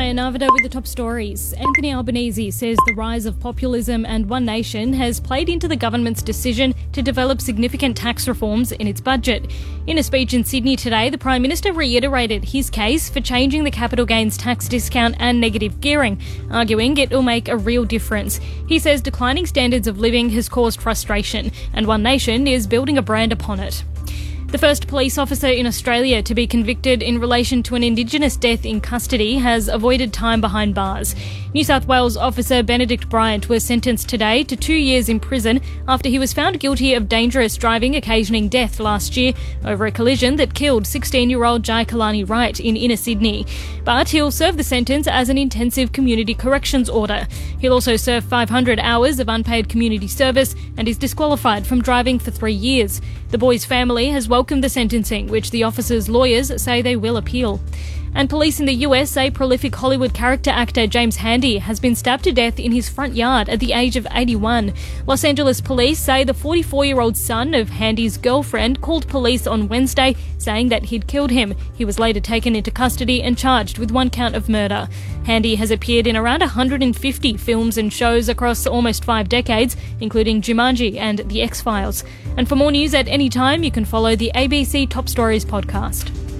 Maya Narvada with the top stories. Anthony Albanese says the rise of populism and One Nation has played into the government's decision to develop significant tax reforms in its budget. In a speech in Sydney today, the Prime Minister reiterated his case for changing the capital gains tax discount and negative gearing, arguing it will make a real difference. He says declining standards of living has caused frustration, and One Nation is building a brand upon it. The first police officer in Australia to be convicted in relation to an Indigenous death in custody has avoided time behind bars. New South Wales officer Benedict Bryant was sentenced today to 2 years in prison after he was found guilty of dangerous driving occasioning death last year over a collision that killed 16-year-old Jai Kalani Wright in inner Sydney. But he'll serve the sentence as an intensive community corrections order. He'll also serve 500 hours of unpaid community service and is disqualified from driving for 3 years. The boy's family has welcomed the sentencing, which the officer's lawyers say they will appeal. And police in the US say prolific Hollywood character actor James Handy has been stabbed to death in his front yard at the age of 81. Los Angeles police say the 44-year-old son of Handy's girlfriend called police on Wednesday, saying that he'd killed him. He was later taken into custody and charged with 1 count of murder. Handy has appeared in around 150 films and shows across almost 5 decades, including Jumanji and The X-Files. And for more news at any time, you can follow the ABC Top Stories podcast.